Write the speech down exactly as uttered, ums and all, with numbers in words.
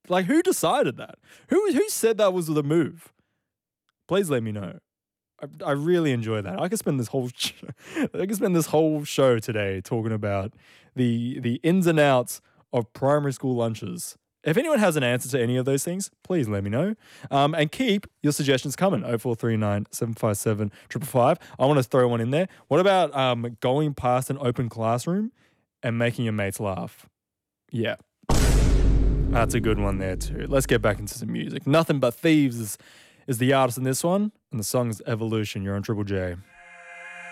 Like, who decided that? Who who said that was the move? Please let me know. I, I really enjoy that. I could spend this whole sh- I could spend this whole show today talking about the the ins and outs of primary school lunches. If anyone has an answer to any of those things, please let me know. Um, and keep your suggestions coming. oh four three nine, seven five seven, five five five. I want to throw one in there. What about um, going past an open classroom and making your mates laugh? Yeah. That's a good one there too. Let's get back into some music. Nothing But Thieves is, is the artist in this one, and the song is Evolution. You're on Triple J.